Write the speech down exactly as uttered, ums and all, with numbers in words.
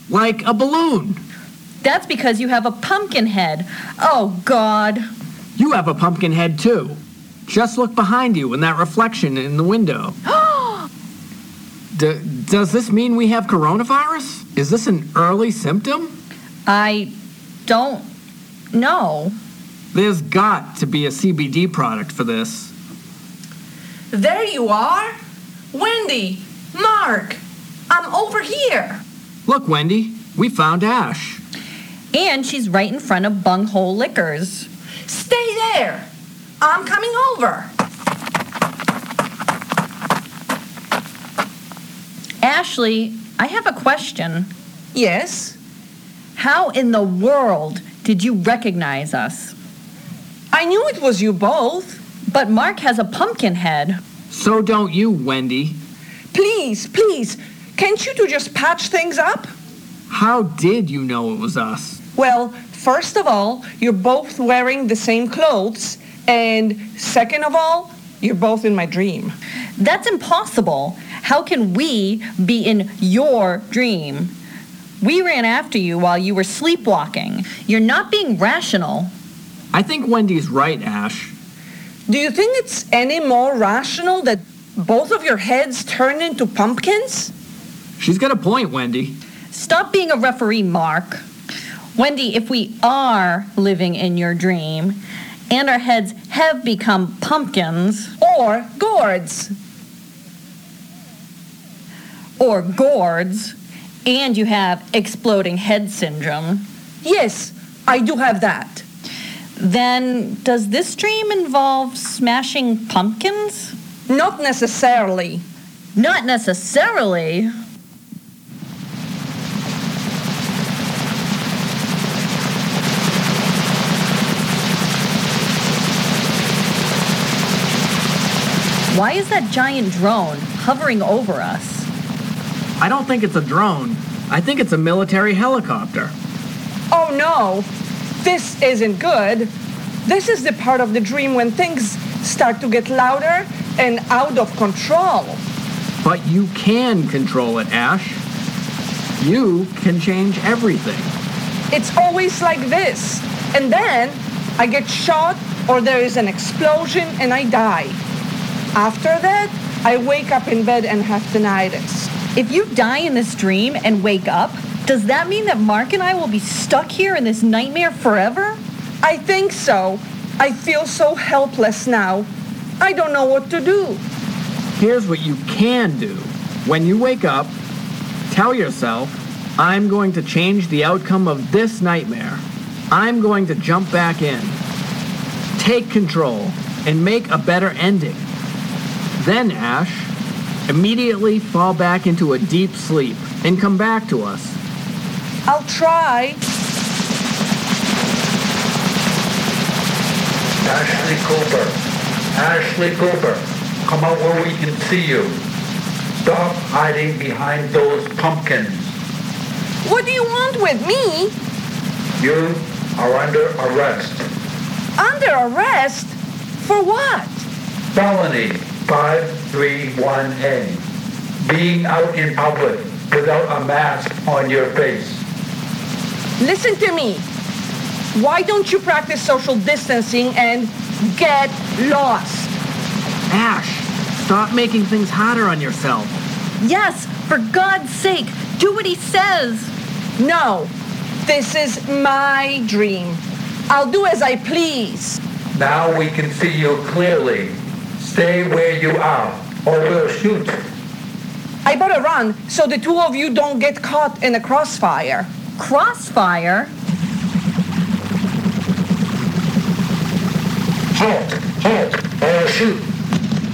like a balloon. That's because you have a pumpkin head. Oh, God. You have a pumpkin head, too. Just look behind you in that reflection in the window. D- does this mean we have coronavirus? Is this an early symptom? I don't know. There's got to be a C B D product for this. There you are. Wendy, Mark, I'm over here. Look, Wendy, we found Ash. And she's right in front of Bunghole Liquors. Stay there. I'm coming over. Ashley, I have a question. Yes? How in the world did you recognize us? I knew it was you both. But Mark has a pumpkin head. So don't you, Wendy. Please, please, can't you two just patch things up? How did you know it was us? Well, first of all, you're both wearing the same clothes. And second of all, you're both in my dream. That's impossible. How can we be in your dream? We ran after you while you were sleepwalking. You're not being rational. I think Wendy's right, Ash. Do you think it's any more rational that both of your heads turned into pumpkins? She's got a point, Wendy. Stop being a referee, Mark. Wendy, if we are living in your dream and our heads have become pumpkins or gourds or gourds and you have exploding head syndrome. Yes, I do have that. Then does this dream involve smashing pumpkins? Not necessarily. Not necessarily? Why is that giant drone hovering over us? I don't think it's a drone. I think it's a military helicopter. Oh no, this isn't good. This is the part of the dream when things start to get louder and out of control. But you can control it, Ash. You can change everything. It's always like this. And then I get shot or there is an explosion and I die. After that, I wake up in bed and have tinnitus. If you die in this dream and wake up, does that mean that Mark and I will be stuck here in this nightmare forever? I think so. I feel so helpless now. I don't know what to do. Here's what you can do. When you wake up, tell yourself, I'm going to change the outcome of this nightmare. I'm going to jump back in, take control, and make a better ending. Then, Ash, immediately fall back into a deep sleep and come back to us. I'll try. Ashley Cooper. Ashley Cooper. Come out where we can see you. Stop hiding behind those pumpkins. What do you want with me? You are under arrest. Under arrest? For what? Felony five three one A. Being out in public without a mask on your face. Listen to me. Why don't you practice social distancing and get lost? Ash, stop making things harder on yourself. Yes, for God's sake, do what he says. No, this is my dream. I'll do as I please. Now we can see you clearly. Stay where you are, or we'll shoot. I better run so the two of you don't get caught in a crossfire. Crossfire? Halt, halt, or shoot.